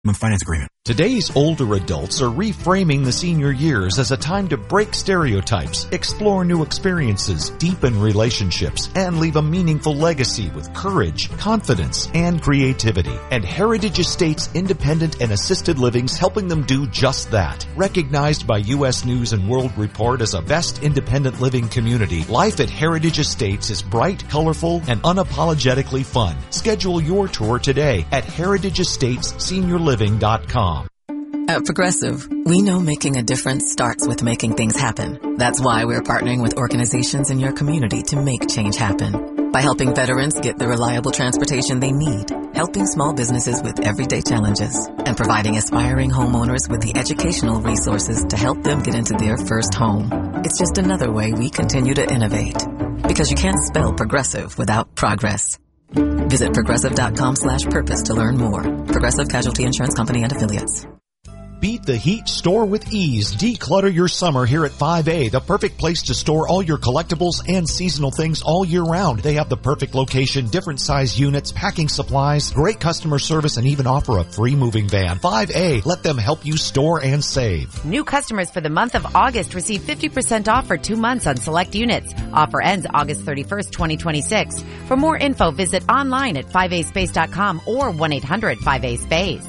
finance agreement. Today's older adults are reframing the senior years as a time to break stereotypes, explore new experiences, deepen relationships, and leave a meaningful legacy with courage, confidence, and creativity. And Heritage Estates Independent and Assisted Living's helping them do just that. Recognized by U.S. News and World Report as a best independent living community, life at Heritage Estates is bright, colorful, and unapologetically fun. Schedule your tour today at heritageestatesseniorliving.com. At Progressive, we know making a difference starts with making things happen. That's why we're partnering with organizations in your community to make change happen. By helping veterans get the reliable transportation they need, helping small businesses with everyday challenges, and providing aspiring homeowners with the educational resources to help them get into their first home. It's just another way we continue to innovate. Because you can't spell Progressive without progress. Visit progressive.com/purpose to learn more. Progressive Casualty Insurance Company and Affiliates. Beat the heat, store with ease. Declutter your summer here at 5A, the perfect place to store all your collectibles and seasonal things all year round. They have the perfect location, different size units, packing supplies, great customer service, and even offer a free moving van. 5A, let them help you store and save. New customers for the month of August receive 50% off for 2 months on select units. Offer ends August 31st, 2026. For more info, visit online at 5aspace.com or 1-800-5A-SPACE.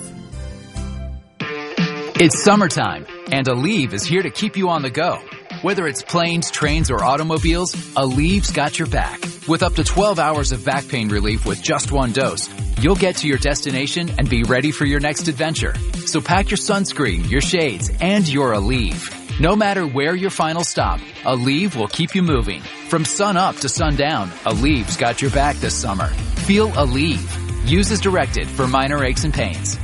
It's summertime, and Aleve is here to keep you on the go. Whether it's planes, trains, or automobiles, Aleve's got your back. With up to 12 hours of back pain relief with just one dose, you'll get to your destination and be ready for your next adventure. So pack your sunscreen, your shades, and your Aleve. No matter where your final stop, Aleve will keep you moving. From sun up to sundown, Aleve's got your back this summer. Feel Aleve. Use as directed for minor aches and pains.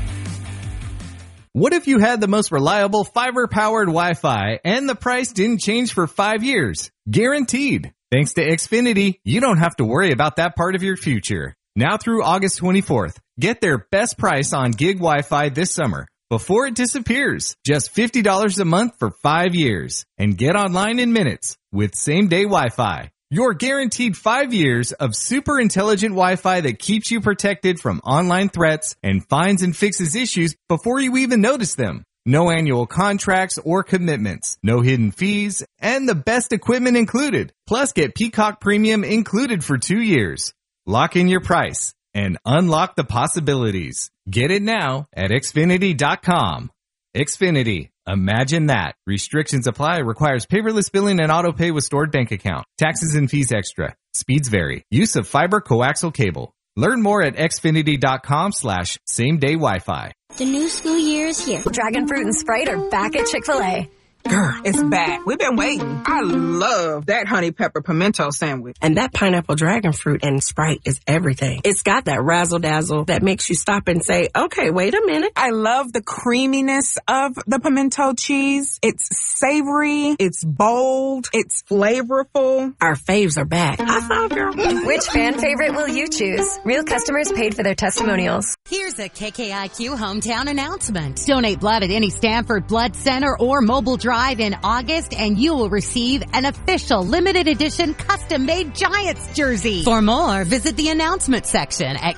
What if you had the most reliable fiber-powered Wi-Fi and the price didn't change for 5 years? Guaranteed. Thanks to Xfinity, you don't have to worry about that part of your future. Now through August 24th, get their best price on gig Wi-Fi this summer before it disappears. Just $50 a month for 5 years. And get online in minutes with same-day Wi-Fi. You're guaranteed 5 years of super intelligent Wi-Fi that keeps you protected from online threats and finds and fixes issues before you even notice them. No annual contracts or commitments, no hidden fees, and the best equipment included. Plus, get Peacock Premium included for 2 years. Lock in your price and unlock the possibilities. Get it now at Xfinity.com. Xfinity. Imagine that. Restrictions apply. Requires paperless billing and auto pay with stored bank account. Taxes and fees extra. Speeds vary. Use of fiber coaxial cable. Learn more at Xfinity.com/same-day Wi-Fi. The new school year is here. Dragon Fruit and Sprite are back at Chick-fil-A. Girl, it's back. We've been waiting. I love that honey pepper pimento sandwich. And that pineapple dragon fruit and Sprite is everything. It's got that razzle dazzle that makes you stop and say, okay, wait a minute. I love the creaminess of the pimento cheese. It's savory. It's bold. It's flavorful. Our faves are back. High five, girl. Which fan favorite will you choose? Real customers paid for their testimonials. Here's a KKIQ hometown announcement. Donate blood at any Stanford Blood Center or Mobile Drive in August, and you will receive an official limited edition custom-made Giants jersey. For more, visit the announcement section at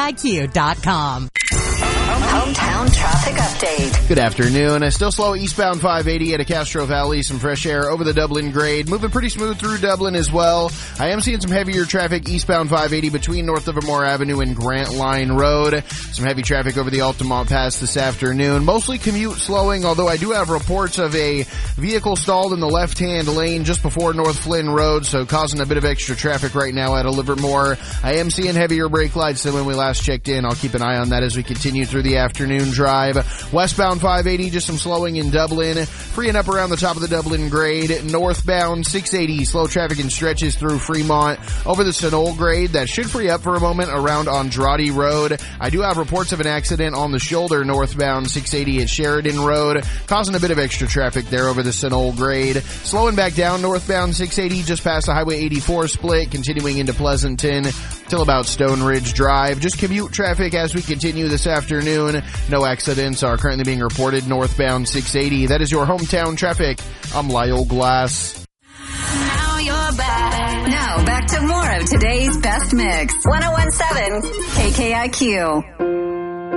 KKIQ.com. Hometown traffic update. Good afternoon. Still slow eastbound 580 at Castro Valley. Some fresh air over the Dublin grade. Moving pretty smooth through Dublin as well. I am seeing some heavier traffic eastbound 580 between North Livermore Avenue and Grant Line Road. Some heavy traffic over the Altamont Pass this afternoon. Mostly commute slowing, although I do have reports of a vehicle stalled in the left-hand lane just before North Flynn Road, so causing a bit of extra traffic right now out of Livermore. I am seeing heavier brake lights than when we last checked in. I'll keep an eye on that as we continue through the afternoon drive. Westbound 580, just some slowing in Dublin. Freeing up around the top of the Dublin grade. Northbound 680, slow traffic in stretches through Fremont over the Sunol grade. That should free up for a moment around Andrade Road. I do have reports of an accident on the shoulder northbound 680 at Sheridan Road, causing a bit of extra traffic there over the Sunol grade. Slowing back down northbound 680 just past the Highway 84 split, continuing into Pleasanton till about Stone Ridge Drive. Just commute traffic as we continue this afternoon. No accidents are currently being reported northbound 680. That is your hometown traffic. I'm Lyle Glass. Now you're back. Now back to more of today's best mix. 101.7 KKIQ.